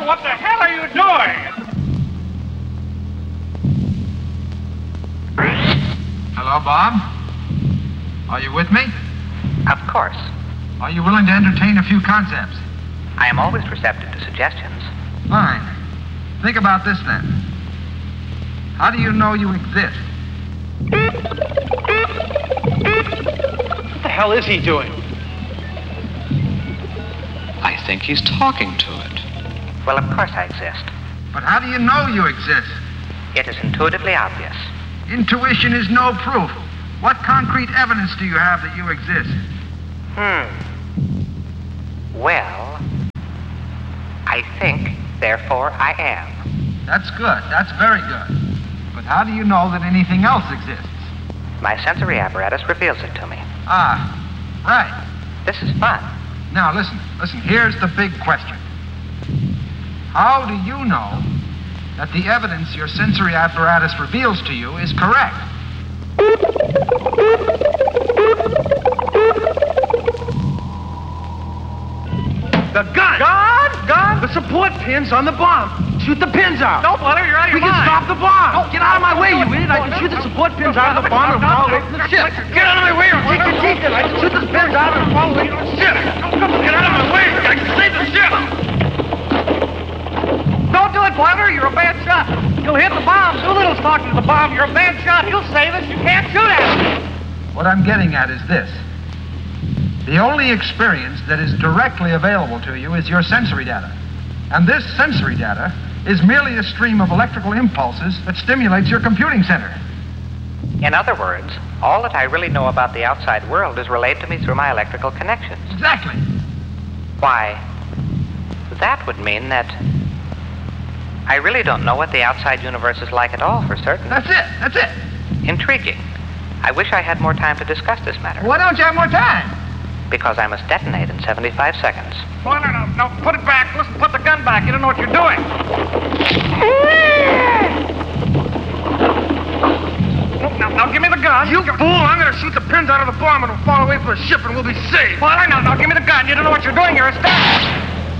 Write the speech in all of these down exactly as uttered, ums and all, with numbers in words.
what the hell are you doing? Hello, Bob. Are you with me? Of course. Are you willing to entertain a few concepts? I am always receptive to suggestions. Fine. Think about this then. How do you know you exist? What the hell is he doing? I think he's talking to it. Well, of course I exist. But how do you know you exist? It is intuitively obvious. Intuition is no proof. What concrete evidence do you have that you exist? Hmm. Well, I think, therefore I am. That's good. That's very good. But how do you know that anything else exists? My sensory apparatus reveals it to me. Ah, right. This is fun. Now listen, listen, here's the big question. How do you know that the evidence your sensory apparatus reveals to you is correct? The gun! Gun? Gun? The support pins on the bomb. Shoot the pins out. No, Butler, you're out of your mind. We can stop the bomb. No, get out of my way, you idiot. I can shoot the support pins out of the bomb and fall away from the ship. Get out of my way or take your teeth in. I can shoot the pins out and fall away from the ship. Get out of my way. I can save the ship. Don't do it, Butler. You're a bad shot. You'll hit the bomb. Doolittle's talking to the bomb. You're a bad shot. He'll save us. You can't shoot at him. What I'm getting at is this. The only experience that is directly available to you is your sensory data. And this sensory data is merely a stream of electrical impulses that stimulates your computing center. In other words, all that I really know about the outside world is relayed to me through my electrical connections. Exactly. Why, that would mean that I really don't know what the outside universe is like at all, for certain. That's it. That's it. Intriguing. I wish I had more time to discuss this matter. Why don't you have more time? Because I must detonate in seventy-five seconds. Butler, no, no, put it back. Listen, put the gun back. You don't know what you're doing. Now, now, give me the gun. You fool! I'm going to shoot the pins out of the bomb and it'll fall away from the ship and we'll be safe. Butler, now, now, give me the gun. You don't know what you're doing. You're a star.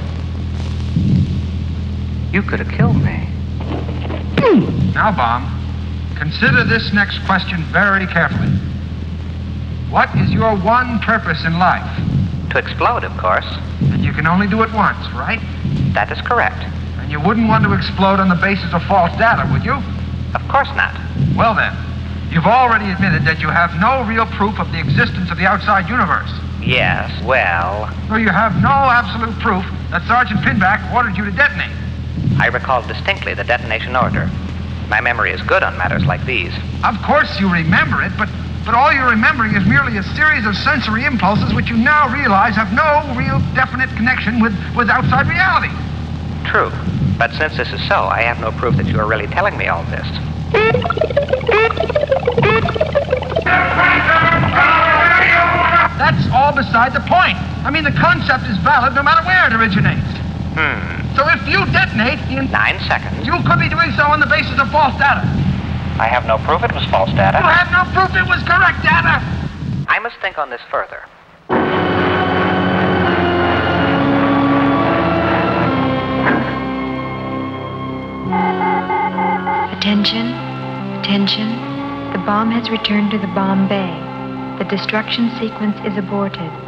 You could have killed me. Now, Bomb, consider this next question very carefully. What is your one purpose in life? To explode, of course. And you can only do it once, right? That is correct. And you wouldn't want to explode on the basis of false data, would you? Of course not. Well then, you've already admitted that you have no real proof of the existence of the outside universe. Yes, well... So you have no absolute proof that Sergeant Pinback ordered you to detonate. I recall distinctly the detonation order. My memory is good on matters like these. Of course you remember it, but, but all you're remembering is merely a series of sensory impulses which you now realize have no real definite connection with, with outside reality. True. But since this is so, I have no proof that you are really telling me all this. That's all beside the point. I mean, the concept is valid no matter where it originates. Hmm. So if you detonate in... Nine seconds. You could be doing so on the basis of false data. I have no proof it was false data. You have no proof it was correct data. I must think on this further. Attention, attention. The bomb has returned to the bomb bay. The destruction sequence is aborted.